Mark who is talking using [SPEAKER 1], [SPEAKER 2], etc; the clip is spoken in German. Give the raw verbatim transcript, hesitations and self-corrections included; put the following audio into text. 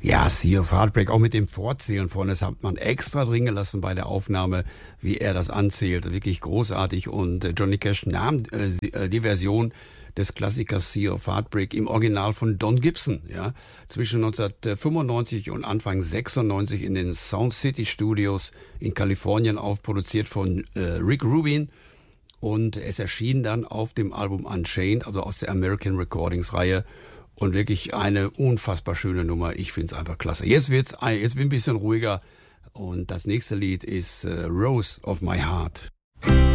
[SPEAKER 1] Ja, Sea of Heartbreak, auch mit dem Vorzählen vorne, das hat man extra drin gelassen bei der Aufnahme, wie er das anzählt. Wirklich großartig. Und äh, Johnny Cash nahm äh, sie- äh, die Version des Klassikers Sea of Heartbreak im Original von Don Gibson, ja, zwischen neunzehnhundertfünfundneunzig und Anfang sechsundneunzig in den Sound City Studios in Kalifornien aufproduziert von äh, Rick Rubin. Und es erschien dann auf dem Album Unchained, also aus der American Recordings Reihe. Und wirklich eine unfassbar schöne Nummer. Ich finde es einfach klasse. Jetzt wird's, ein- jetzt wird ein bisschen ruhiger. Und das nächste Lied ist äh, Rose of My Heart.